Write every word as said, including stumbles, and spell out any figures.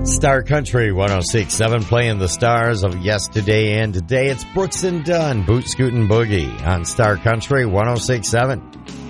Star Country one oh six point seven, playing the stars of yesterday and today. It's Brooks and Dunn, Boot Scootin' Boogie on Star Country one oh six point seven.